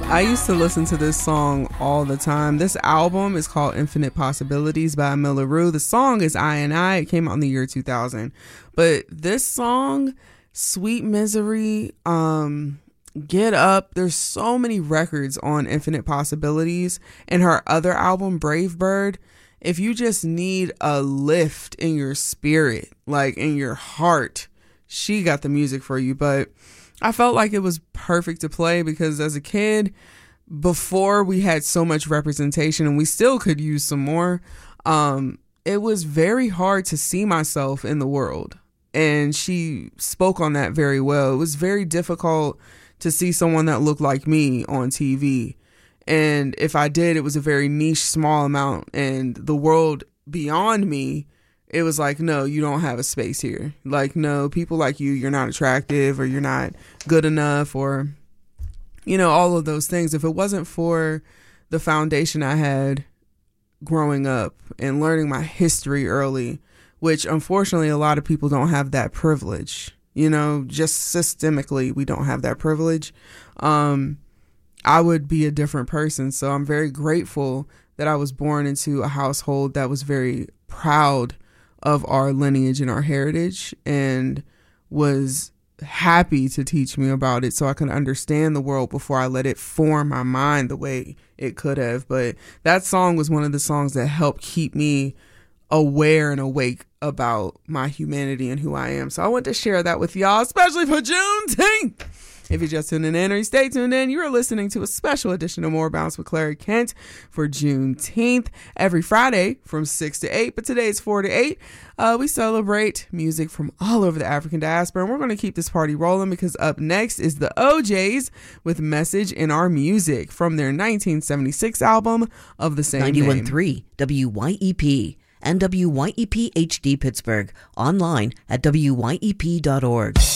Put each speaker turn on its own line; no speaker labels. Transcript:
I used to listen to this song all the time. This album is called Infinite Possibilities by Emile LaRue. The song is I and I. It came out in the year 2000. But this song, Sweet Misery, Get Up, there's so many records on Infinite Possibilities. And her other album, Brave Bird, if you just need a lift in your spirit, like in your heart, she got the music for you. But I felt like it was perfect to play because as a kid, before we had so much representation, and we still could use some more, it was very hard to see myself in the world. And she spoke on that very well. It was very difficult to see someone that looked like me on TV. And if I did, it was a very niche, small amount. And the world beyond me, it was like, no, you don't have a space here. Like, no, people like you, you're not attractive or you're not good enough or, you know, all of those things. If it wasn't for the foundation I had growing up and learning my history early, which unfortunately a lot of people don't have that privilege, you know, just systemically, we don't have that privilege. I would be a different person. So I'm very grateful that I was born into a household that was very proud of our lineage and our heritage and was happy to teach me about it so I can understand the world before I let it form my mind the way it could have. But that song was one of the songs that helped keep me aware and awake about my humanity and who I am. So I want to share that with y'all, especially for Juneteenth. If you're just tuning in or you stay tuned in, you are listening to a special edition of More Bounce with Clary Kent for Juneteenth every Friday from 6 to 8. But today it's 4 to 8. We celebrate music from all over the African diaspora. And we're going to keep this party rolling because up next is the OJs with Message in Our Music from their 1976 album of the same name.
91.3 WYEP and WYEP HD Pittsburgh. Online at WYEP.org.